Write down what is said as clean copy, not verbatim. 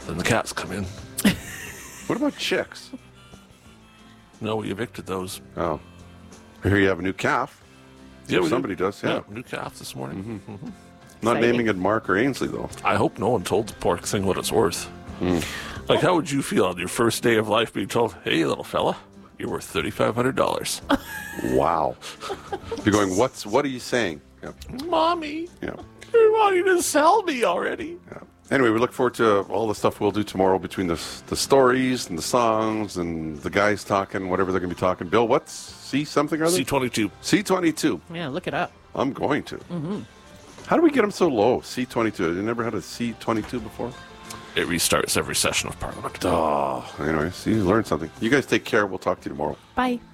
Then the cats come in. What about chicks? No, we evicted those. Oh. I hear you have a new calf. Yeah, we somebody does, yeah. New calf this morning. Mm-hmm. Not Exciting. naming it Mark or Ainsley, though. I hope no one told the poor thing what it's worth. Like, how would you feel on your first day of life being told, hey, little fella, you're worth $3,500? Wow. You're going, what are you saying? Yeah. Mommy, Yeah. you're wanting to sell me already. Yeah. Anyway, we look forward to all the stuff we'll do tomorrow between the stories and the songs and the guys talking, whatever they're going to be talking. Bill, what's C something or other? C22. C22. Yeah, look it up. I'm going to. Mm-hmm. How do we get them so low? C22. You never had a C22 before? It restarts every session of Parliament. Oh, anyway, see, you learned something. You guys take care. We'll talk to you tomorrow. Bye.